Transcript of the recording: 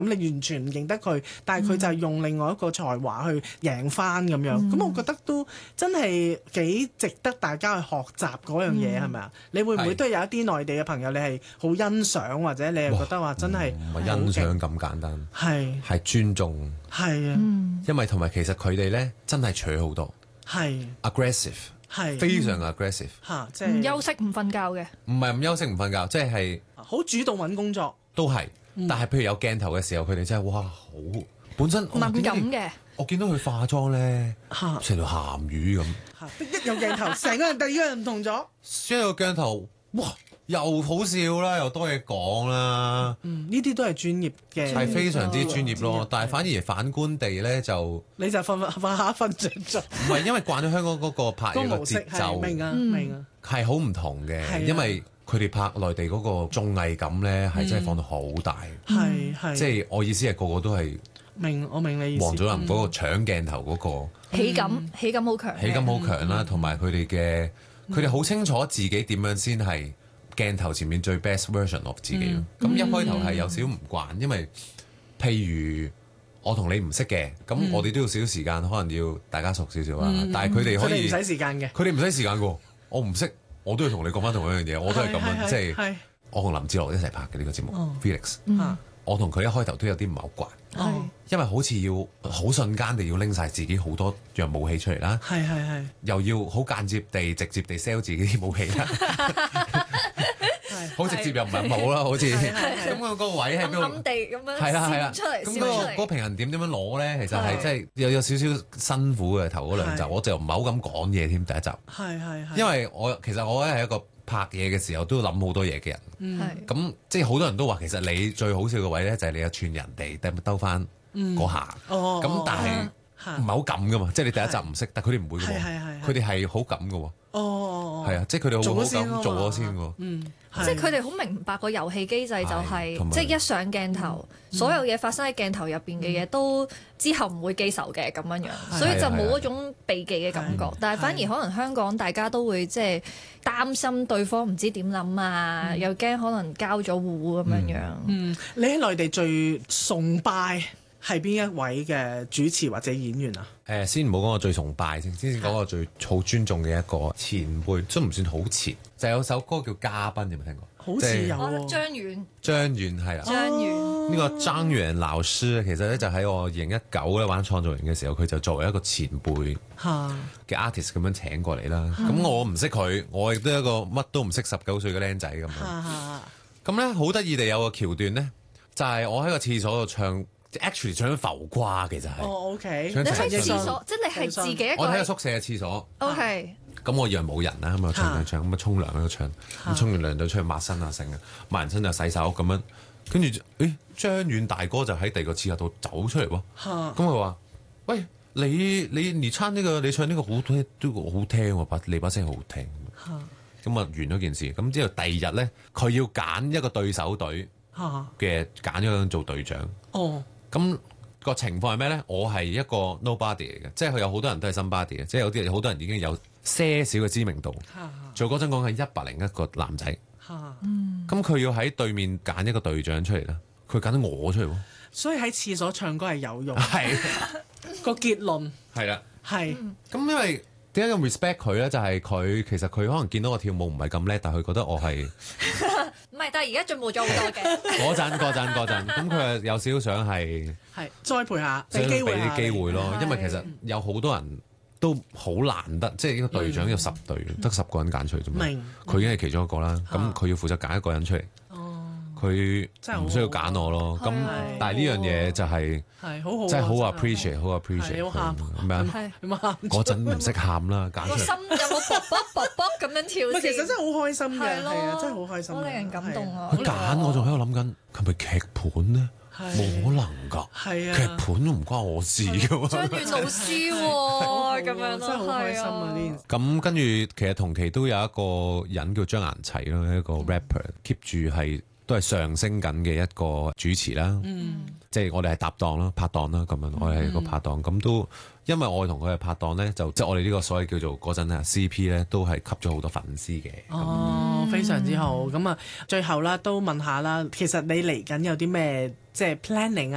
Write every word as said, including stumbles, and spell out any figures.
咁你完全唔認得佢，但係佢就係用另外一個才華去贏翻咁樣。咁、嗯、我覺得都真係幾值得大家去學習嗰樣嘢，係咪啊？你會唔會都係有一啲內地嘅朋友，你係好欣賞或者你係覺得話真係唔係欣賞咁簡單， 係係尊重， 係啊， 因為同埋其實佢哋咧真係取好多，係 aggressive。係非常 aggressive 嚇，即係唔休息唔瞓覺嘅， 唔係唔休息唔瞓覺，即係好主動揾工作， 都係。嗯、但係譬如有鏡頭嘅時候，佢哋真係哇好本身敏感嘅。 我見到佢化妝咧，成條鹹魚咁。 一有鏡頭，成個人第二個人唔同咗。 一有鏡頭，哇！又好笑啦，又多嘢講啦。 嗯，呢啲都係專業嘅， 係非常之專業咯。但係反而反觀地咧，就你就瞓瞓下瞓着咗。唔係因為慣咗香港嗰個拍嘢嘅節奏， 明啊明啊， 係好唔同嘅。因為佢哋拍內地嗰個綜藝感咧，係真係放到好大。 係係， 即係我意思係個個都係明，我明你意思。 王祖藍嗰個搶鏡頭嗰個喜感，喜感好強， 喜感好強啦。同埋佢哋嘅佢哋好清楚自己點樣先係鏡頭前面最 best version of 自己咯，咁、嗯、一開頭係有少少唔慣，因為譬如我同你唔識嘅，咁我哋都要少少時間，可能要大家熟少少啦。嗯、但係佢哋可以， 佢哋唔使時間嘅， 佢哋唔使時間嘅。我唔識，我都要同你講翻同一樣嘢，我都係咁樣，即係我同林志樂一齊拍嘅呢、呢個節目、哦、Felix、嗯、我同佢一開頭都有啲唔係好慣。 哦、 因為好似要好瞬間地要拎晒自己好多樣武器出嚟啦， 係係係， 又要好間接地直接地 sell 自己啲武器啦，好直接又唔係冇啦，好似咁個個位喺邊度？ 暗暗地咁樣係啦係啦， 出嚟， 咁嗰個嗰個平衡點點樣攞咧？其實係真係有有少少辛苦嘅頭嗰兩集，我就唔係好敢講嘢添。第一集係係，因為我其實我咧係一個拍嘢嘅時候都諗好多嘢嘅人，咁、嗯、即係好多人都話其實你最好笑嘅位咧就係你有串人哋兜翻嗰下，咁、嗯哦、但係唔係好敢噶嘛，即係你第一集唔識，但佢哋唔會嘅喎，佢哋係好敢嘅喎，係啊，即係佢哋好好敢做咗先喎， 嗯，即係佢哋好明白個遊戲機制就係、是，即係一上鏡頭，嗯、所有嘢發生喺鏡頭入邊嘅嘢都之後唔會記仇嘅咁樣樣，所以就冇嗰種避忌嘅感覺。但係反而可能香港大家都會即係擔心對方唔知點諗啊，嗯、又驚可能交咗戶咁樣樣。 嗯，你喺內地最崇拜係邊一位嘅主持或者演員啊？ 誒、呃，先唔好講我最崇拜先，先講我最好尊重嘅一個前輩，都唔算好前，就有首歌叫《嘉賓》，有冇聽過？ 好似有喎。張遠。張遠係啦。 張遠。呢個張遠老師其實咧就喺我二零一九咧玩創造營嘅時候，佢就作為一個前輩嘅 artist 咁樣請過嚟啦。咁我唔識佢，我亦都係一個乜都唔識十九歲嘅僆仔咁樣。咁咧好得意地有個橋段咧，就係、是、我喺個廁所度唱。actually 唱緊浮誇，其實係。 哦 OK。 你喺廁所，即係你係自己一個。 我喺個宿舍嘅廁所。 OK。 咁我以為冇人啦，咁啊唱唱唱，咁啊沖涼喺度唱，咁沖完涼就出去抹身啊，成啊，抹完身就洗手咁樣，跟住誒張遠大哥就喺第二個廁所度走出嚟喎。咁佢話：喂，你你你唱呢個，你唱呢個好聽都好聽喎，把你把聲好聽。咁啊完咗件事，咁之後第二日咧，佢要揀一個對手隊嘅揀咗個人做隊長。哦。咁個情況係咩咧？我係一個 nobody 嚟嘅，即係佢有好多人都係 somebody 嘅，即係有啲好多人已經有些少嘅知名度。做嗰陣講係一百零一個男仔。咁佢要喺對面揀一個隊長出嚟啦，佢揀咗我出嚟喎。所以喺廁所唱歌係有用。係個結論係啦，係咁因為點解咁 respect 佢咧？就係、是、佢其實佢可能見到我跳舞唔係咁叻，但係佢覺得我係。 唔係，但係而家進步咗好多嘅。 嗰陣嗰陣嗰陣，咁佢有少少想係係栽培下，俾機會俾啲機會咯。因為其實有好多人都好難得，即係呢個隊長有十隊，得、嗯、十個人揀出嚟啫嘛。佢已經係其中一個啦。咁佢要負責揀一個人出嚟。佢唔需要揀我咯。咁但係呢樣嘢就係係好好，真係好 appreciate， 好 appreciate。好喊咩啊？嗰陣唔識喊啦，揀出嚟。個心有冇卜卜卜卜咁樣跳？其實真係好開心嘅，係啊，真係好開心，好令人感動啊！佢揀我仲喺度諗緊，係咪劇本咧？冇可能㗎，係啊，劇本都唔關我事㗎喎。張遠老師喎，咁樣咯，真係好開心啊！呢咁跟住其實同期都有一個人叫張顏齊啦，一個 rapper，keep 住係。都係上升緊嘅一個主持啦，嗯、即係我哋係搭檔啦、拍檔啦咁樣，我哋係個拍檔，咁、嗯、都因為我同佢嘅拍檔咧，就即係我哋呢個所謂叫做嗰陣啊 C P 咧，都係吸咗好多粉絲嘅。哦，非常之好，咁啊，最後啦，都問下啦，其實你嚟緊有啲咩即係 planning 啊？